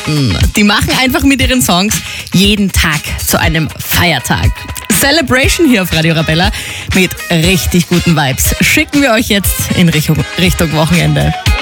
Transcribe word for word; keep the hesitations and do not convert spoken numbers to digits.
Weihnachten. Die machen einfach mit ihren Songs jeden Tag zu einem Feiertag. Celebration hier auf Radio Arabella mit richtig guten Vibes. Schicken wir euch jetzt in Richtung, Richtung Wochenende.